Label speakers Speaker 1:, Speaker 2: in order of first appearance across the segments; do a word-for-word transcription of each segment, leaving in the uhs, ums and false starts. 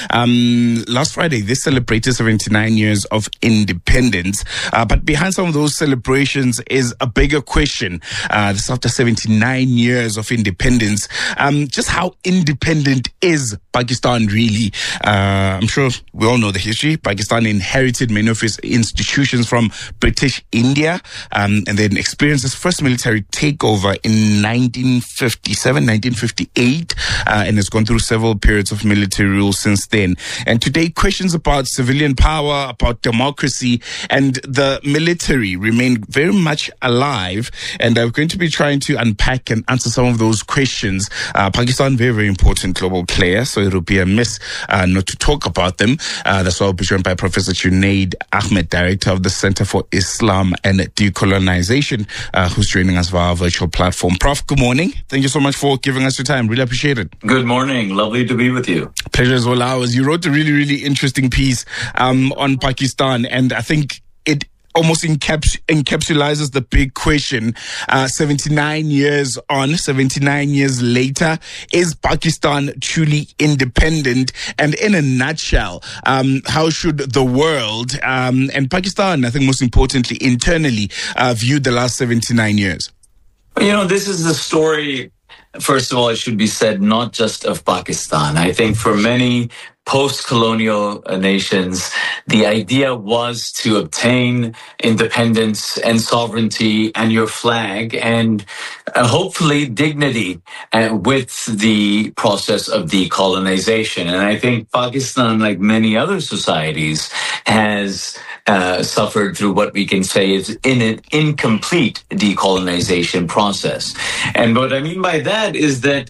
Speaker 1: Um, last Friday, they celebrated seventy-nine years of independence. Uh, but behind some of those celebrations is a bigger question. Uh, this after seventy-nine years of independence. Um, just how independent is Pakistan really? Uh, I'm sure we all know the history. Pakistan inherited many of its institutions from British India, um, and then experienced its first military takeover in nineteen fifty-seven, nineteen fifty-eight, uh, and has gone through several periods of military rule since then. And today, questions about civilian power, about democracy, and the military remain very much alive. And I'm going to be trying to unpack and answer some of those questions. Uh, Pakistan, very, very important global player, so it would be amiss uh, not to talk about them. Uh, that's why I'll be joined by Professor Junaid Ahmed, Director of the Center for Islam and Decolonization, uh, who's joining us via our virtual platform. Prof, good morning. Thank you so much for giving us your time. Really appreciate it.
Speaker 2: Good morning. Lovely to be with you.
Speaker 1: Pleasure as well ours. You wrote a really, really interesting piece um, on Pakistan, and I think it almost encaps- encapsulizes the big question. Uh, seventy-nine years on, seventy-nine years later, is Pakistan truly independent? And in a nutshell, um, how should the world, um, and Pakistan, I think most importantly, internally, uh, view the last seventy-nine years?
Speaker 2: You know, this is the story, first of all, it should be said, not just of Pakistan. I think for many post-colonial nations, the idea was to obtain independence and sovereignty and your flag and uh, hopefully dignity uh, with the process of decolonization. And I think Pakistan, like many other societies, has uh, suffered through what we can say is in an incomplete decolonization process. And what I mean by that is that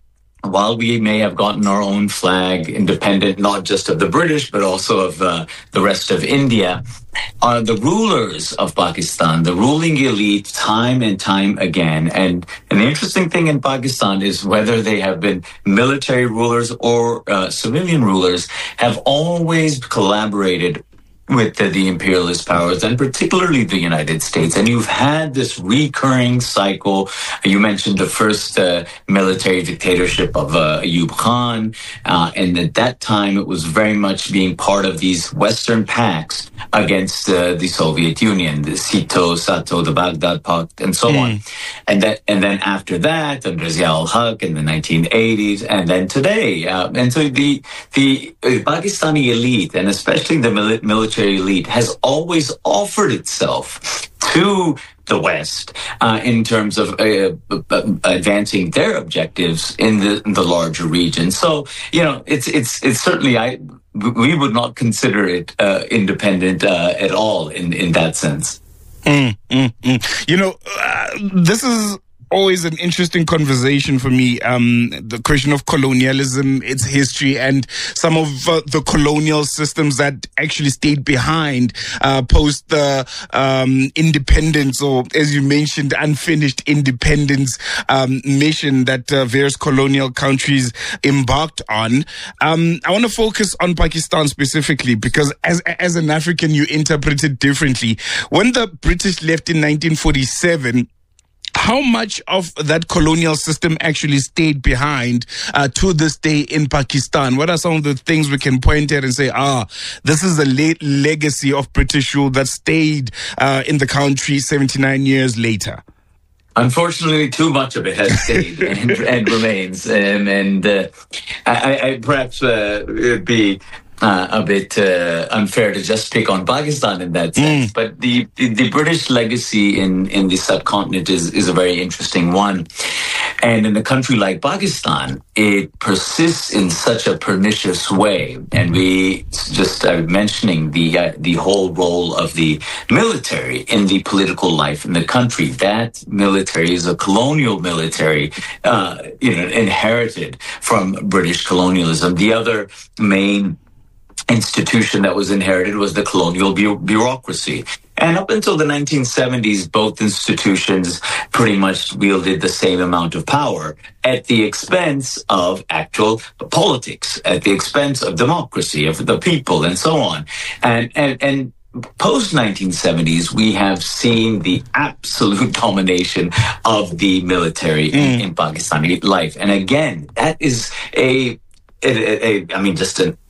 Speaker 2: while we may have gotten our own flag independent, not just of the British, but also of uh, the rest of India, are the rulers of Pakistan, the ruling elite, time and time again. And, and the interesting thing in Pakistan is whether they have been military rulers or uh, civilian rulers, have always collaborated with the, the imperialist powers, and particularly the United States. And you've had this recurring cycle. You mentioned the first uh, military dictatorship of uh, Ayub Khan, uh, and at that time it was very much being part of these Western pacts against uh, the Soviet Union, the SITO, SATO, the Baghdad Pact, and so mm. on. And that, and then after that, under Zia-ul-Haq in the nineteen eighties, and then today. Uh, and so the the uh, Pakistani elite, and especially the mili- military elite, has always offered itself to the West uh, in terms of uh, uh, advancing their objectives in the in the larger region. So, you know, it's it's it's certainly I we would not consider it uh, independent uh, at all in in that sense.
Speaker 1: Mm, mm, mm. You know, uh, this is always an interesting conversation for me. Um, the question of colonialism, its history, and some of uh, the colonial systems that actually stayed behind uh, post the um, independence, or as you mentioned, unfinished independence um, mission that uh, various colonial countries embarked on. Um, I want to focus on Pakistan specifically because as as an African, you interpret it differently. When the British left in nineteen forty-seven, how much of that colonial system actually stayed behind uh, to this day in Pakistan? What are some of the things we can point at and say, ah, this is a late legacy of British rule that stayed uh, in the country seventy-nine years later?
Speaker 2: Unfortunately, too much of it has stayed and, and remains. Um, and uh, I, I perhaps uh, it'd be Uh, a bit uh, unfair to just pick on Pakistan in that sense. Mm. But the, the, the British legacy in, in the subcontinent is, is a very interesting one. And in a country like Pakistan, it persists in such a pernicious way. And we just are mentioning the uh, the whole role of the military in the political life in the country. That military is a colonial military, uh, you know, inherited from British colonialism. The other main institution that was inherited was the colonial bu- bureaucracy. And up until the nineteen seventies, both institutions pretty much wielded the same amount of power at the expense of actual politics, at the expense of democracy, of the people, and so on. And and and post nineteen seventies, we have seen the absolute domination of the military mm. in, in Pakistani life. And again, that is a, a, a, a I mean, just an